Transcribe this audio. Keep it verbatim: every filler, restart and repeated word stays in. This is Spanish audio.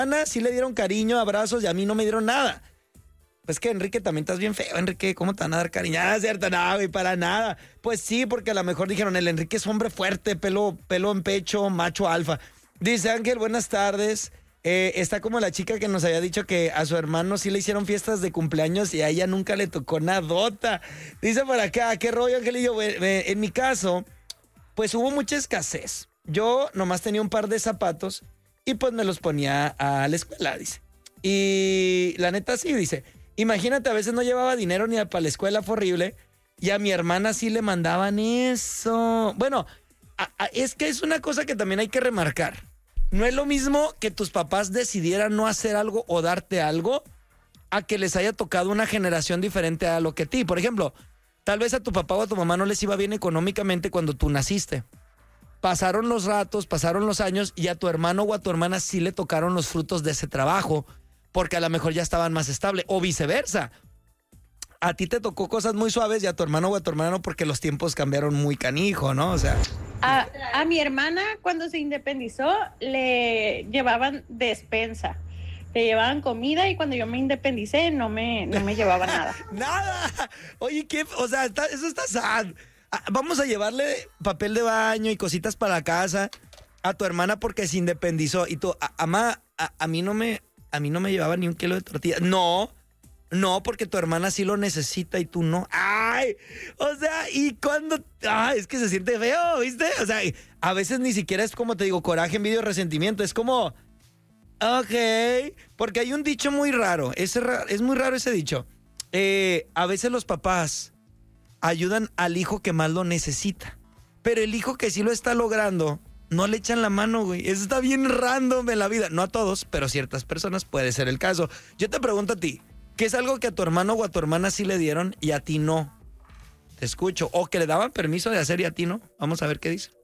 hermana sí le dieron cariño, abrazos y a mí no me dieron nada. Pues que Enrique también estás bien feo, Enrique, ¿cómo te van a dar cariño? Ah, cierto, no, güey, para nada. Pues sí, porque a lo mejor dijeron, el Enrique es hombre fuerte, pelo, pelo en pecho, macho alfa. Dice Ángel, buenas tardes. Eh, está como la chica que nos había dicho que a su hermano sí le hicieron fiestas de cumpleaños y a ella nunca le tocó nadota. Dice por acá, ¿qué rollo, Angelillo? En mi caso, pues hubo mucha escasez. Yo nomás tenía un par de zapatos y pues me los ponía a la escuela, dice. Y la neta sí, dice, imagínate, a veces no llevaba dinero ni para la escuela, fue horrible. Y a mi hermana sí le mandaban eso. Bueno, a, a, es que es una cosa que también hay que remarcar. No es lo mismo que tus papás decidieran no hacer algo o darte algo a que les haya tocado una generación diferente a lo que a ti. Por ejemplo, tal vez a tu papá o a tu mamá no les iba bien económicamente cuando tú naciste. Pasaron los ratos, pasaron los años y a tu hermano o a tu hermana sí le tocaron los frutos de ese trabajo porque a lo mejor ya estaban más estables o viceversa. A ti te tocó cosas muy suaves y a tu hermano o a tu hermana no porque los tiempos cambiaron muy canijo, ¿no? O sea... A, a mi hermana cuando se independizó le llevaban despensa, le llevaban comida y cuando yo me independicé no me, no me llevaba nada. ¡Nada! Oye, ¿qué? O sea, está, eso está sad. Ah, vamos a llevarle papel de baño y cositas para la casa a tu hermana porque se independizó y tú, mamá, a, a, a mí no me, a mí no me llevaba ni un kilo de tortilla. No. No, porque tu hermana sí lo necesita y tú no. ¡Ay! O sea, y cuando... ¡Ay! Es que se siente feo, ¿viste? O sea, a veces ni siquiera es como te digo, coraje, envidia o resentimiento. Es como... Ok. Porque hay un dicho muy raro. Es, es muy raro ese dicho. Eh, a veces los papás ayudan al hijo que más lo necesita. Pero el hijo que sí lo está logrando, no le echan la mano, güey. Eso está bien random en la vida. No a todos, pero a ciertas personas puede ser el caso. Yo te pregunto a ti. ¿Qué es algo que a tu hermano o a tu hermana sí le dieron y a ti no? Te escucho. O que le daban permiso de hacer y a ti no. Vamos a ver qué dice.